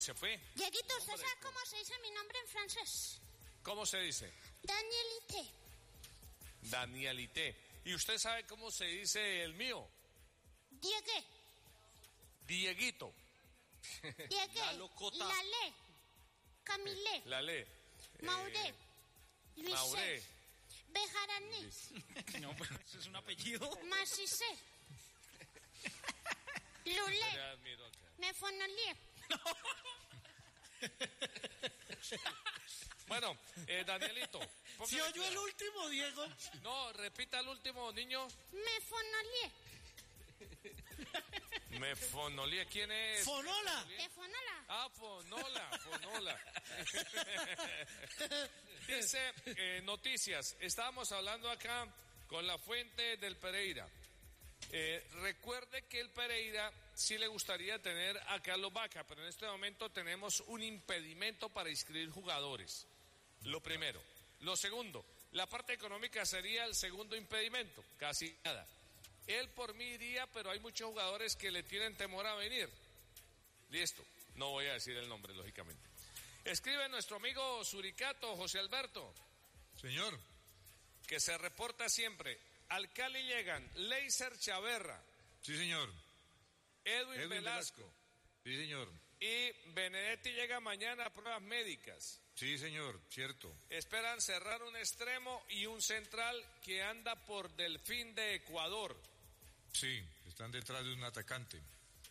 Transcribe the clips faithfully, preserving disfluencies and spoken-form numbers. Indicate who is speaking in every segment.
Speaker 1: Se fue.
Speaker 2: Dieguito, ¿usted sabe cómo se dice mi nombre en francés?
Speaker 1: ¿Cómo se dice?
Speaker 2: Danielite.
Speaker 1: Danielite. ¿Y usted sabe cómo se dice el mío?
Speaker 2: Diegue.
Speaker 1: Dieguito.
Speaker 2: Diegue.
Speaker 1: La locota.
Speaker 2: Lale. Camille.
Speaker 1: Lale.
Speaker 2: Mauré.
Speaker 1: Eh,
Speaker 2: Luis.
Speaker 1: Mauré.
Speaker 2: Bejarané.
Speaker 3: No, pero eso es un apellido.
Speaker 2: Macicé. Lulé. Mefonolié.
Speaker 1: Bueno, eh, Danielito.
Speaker 4: ¿Si oyó el último, Diego?
Speaker 1: No, repita el último, niño.
Speaker 2: Mefonolié.
Speaker 1: Mefonolié, ¿quién es?
Speaker 4: Fonola.
Speaker 2: De Fonola.
Speaker 1: Ah, Fonola, Fonola. Dice, eh, noticias, estábamos hablando acá con la fuente del Pereira. Eh, recuerde que el Pereira sí le gustaría tener a Carlos Vaca, pero en este momento tenemos un impedimento para inscribir jugadores. Lo primero. Lo segundo, la parte económica sería el segundo impedimento, casi nada. Él por mí iría, pero hay muchos jugadores que le tienen temor a venir. Listo, no voy a decir el nombre, lógicamente. Escribe nuestro amigo Suricato, José Alberto.
Speaker 5: Señor.
Speaker 1: Que se reporta siempre. Al Cali llegan Leiser Chaverra.
Speaker 5: Sí, señor.
Speaker 1: Edwin,
Speaker 5: Edwin
Speaker 1: Velasco.
Speaker 5: Velasco. Sí, señor.
Speaker 1: Y Benedetti llega mañana a pruebas médicas.
Speaker 5: Sí, señor, cierto.
Speaker 1: Esperan cerrar un extremo y un central que anda por Delfín de Ecuador.
Speaker 5: Sí, están detrás de un atacante.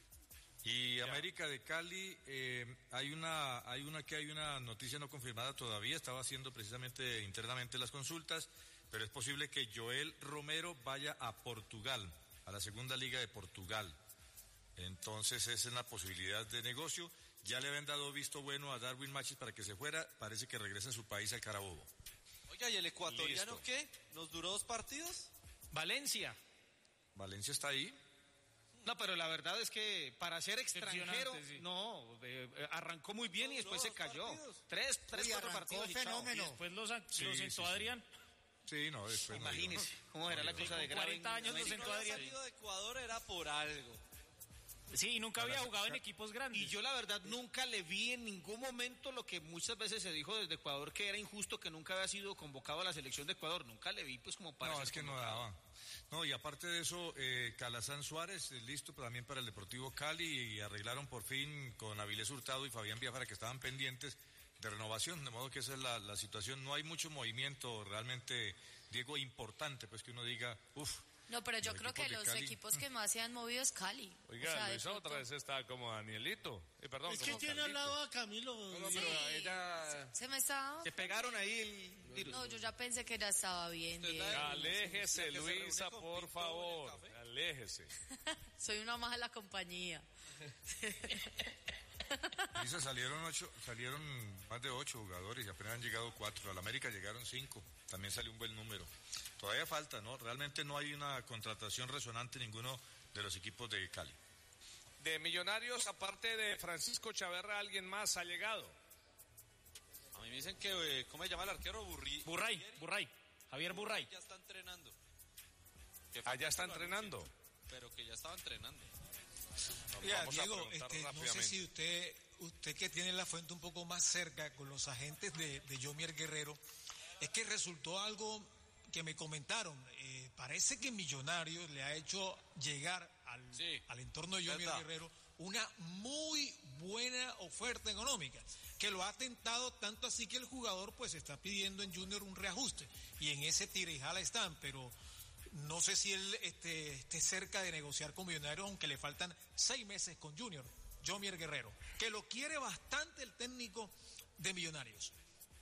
Speaker 5: Y ya. América de Cali, eh, hay una, hay una que hay una noticia no confirmada todavía, estaba haciendo precisamente internamente las consultas, pero es posible que Joel Romero vaya a Portugal, a la segunda liga de Portugal. Entonces esa es la posibilidad de negocio. Ya le habían dado visto bueno a Darwin Machis para que se fuera, parece que regresa a su país, a Carabobo.
Speaker 6: Oiga, ¿y el ecuatoriano
Speaker 1: Listo.
Speaker 6: qué? ¿Nos duró dos partidos?
Speaker 3: Valencia.
Speaker 5: Valencia está ahí.
Speaker 3: No, pero la verdad es que para ser extranjero,
Speaker 4: Sí.
Speaker 3: no, eh, eh, arrancó muy bien y
Speaker 6: No,
Speaker 3: después
Speaker 6: no,
Speaker 3: se cayó.
Speaker 6: partidos.
Speaker 3: Tres, tres,
Speaker 4: Uy,
Speaker 3: cuatro
Speaker 4: arrancó
Speaker 3: partidos y chao.
Speaker 4: fenómeno.
Speaker 3: Y después los,
Speaker 5: Sí,
Speaker 3: los
Speaker 5: sí,
Speaker 3: sentó
Speaker 5: sí.
Speaker 3: Adrián.
Speaker 5: Sí, no, después no
Speaker 3: Imagínese
Speaker 5: digo.
Speaker 3: cómo era la
Speaker 5: No,
Speaker 3: cosa
Speaker 5: no.
Speaker 3: de grave.
Speaker 4: cuarenta años
Speaker 3: en
Speaker 4: los
Speaker 6: Si
Speaker 3: América.
Speaker 6: no
Speaker 4: sentó
Speaker 6: había
Speaker 4: Adrián.
Speaker 6: salido de Ecuador era por algo.
Speaker 3: Sí, y nunca había
Speaker 5: Para-
Speaker 3: jugado en equipos grandes. Y yo la verdad nunca le vi en ningún momento lo que muchas veces se dijo desde Ecuador, que era injusto que nunca había sido convocado a la selección de Ecuador. Nunca le vi pues como para
Speaker 5: No,
Speaker 3: ser
Speaker 5: es que no
Speaker 3: convocado.
Speaker 5: daba. No, y aparte de eso, eh, Calazán Suárez, eh, listo también para el Deportivo Cali, y arreglaron por fin con Avilés Hurtado y Fabián Biafara, que estaban pendientes de renovación, de modo que esa es la, la situación. No hay mucho movimiento realmente, Diego, importante, pues que uno diga, uff.
Speaker 7: No, pero yo
Speaker 5: Los
Speaker 7: creo que
Speaker 5: equipos de
Speaker 7: los
Speaker 5: Cali.
Speaker 7: equipos que más se han movido es Cali.
Speaker 1: Oiga,
Speaker 7: O sea, de
Speaker 1: Luis
Speaker 7: pronto-
Speaker 1: otra vez está como Danielito. Eh, perdón,
Speaker 4: Es que
Speaker 1: como
Speaker 4: tiene al
Speaker 1: Carlito.
Speaker 4: lado a Camilo.
Speaker 1: No,
Speaker 7: Sí,
Speaker 1: pero ella...
Speaker 7: se me estaba...
Speaker 3: Se pegaron ahí el tiro.
Speaker 7: No, yo ya pensé que ya estaba bien,
Speaker 6: Usted
Speaker 7: Diego.
Speaker 6: la-
Speaker 1: Aléjese,
Speaker 6: La que se
Speaker 1: Luisa,
Speaker 6: reúne con
Speaker 1: por
Speaker 6: Pinto en el
Speaker 1: favor.
Speaker 6: café.
Speaker 1: Aléjese.
Speaker 7: Soy una mala compañía.
Speaker 5: Dice, salieron ocho, salieron más de ocho jugadores y apenas han llegado cuatro. Al América llegaron cinco. También salió un buen número. Todavía falta, ¿no? Realmente no hay una contratación resonante en ninguno de los equipos de Cali.
Speaker 1: De Millonarios, aparte de Francisco Chaverra, ¿alguien más ha llegado?
Speaker 6: A mí me dicen que, eh, ¿cómo se llama el arquero? Burri,
Speaker 3: Burray,
Speaker 6: Burrieri.
Speaker 3: Burray. Javier Burray.
Speaker 6: Ya está entrenando. Que
Speaker 1: Allá está
Speaker 6: lo
Speaker 1: entrenando.
Speaker 6: anunció, pero que ya estaba entrenando.
Speaker 8: Ya,
Speaker 1: Vamos a
Speaker 8: Diego,
Speaker 1: preguntar
Speaker 8: este, no sé
Speaker 1: rápidamente.
Speaker 8: si usted, usted que tiene la fuente un poco más cerca con los agentes de, de Yomier Guerrero, es que resultó algo que me comentaron. Eh, parece que Millonarios le ha hecho llegar al,
Speaker 6: Sí,
Speaker 8: al entorno de Yomier
Speaker 6: verdad.
Speaker 8: Guerrero una muy buena oferta económica, que lo ha tentado tanto así que el jugador pues está pidiendo en Junior un reajuste, y en ese tira y jala están, pero no sé si él este, esté cerca de negociar con Millonarios, aunque le faltan seis meses con Junior, Yomier Guerrero, que lo quiere bastante el técnico de Millonarios.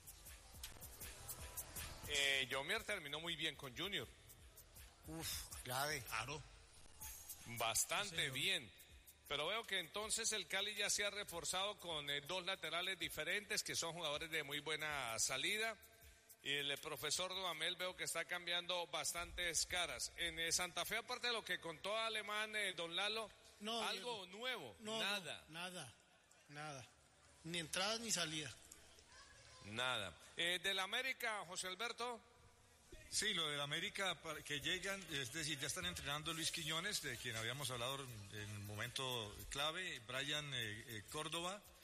Speaker 1: Eh, Yomier terminó muy bien con Junior.
Speaker 4: Uf, clave.
Speaker 8: Claro.
Speaker 1: Bastante
Speaker 8: Sí, señor.
Speaker 1: bien. Pero veo que entonces el Cali ya se ha reforzado con eh, dos laterales diferentes que son jugadores de muy buena salida. Y el eh, profesor Dudamel veo que está cambiando bastantes caras. En eh, Santa Fe, aparte de lo que contó Alemán, eh, don Lalo,
Speaker 4: No,
Speaker 1: algo
Speaker 4: Diego.
Speaker 1: nuevo,
Speaker 4: No,
Speaker 1: nada,
Speaker 4: no, nada, nada. Ni entrada ni salida.
Speaker 1: nada. Eh, del América, José Alberto.
Speaker 5: Sí, lo del América, para que llegan, es decir, ya están entrenando Luis Quiñones, de quien habíamos hablado en el momento clave, Brian eh, eh, Córdoba,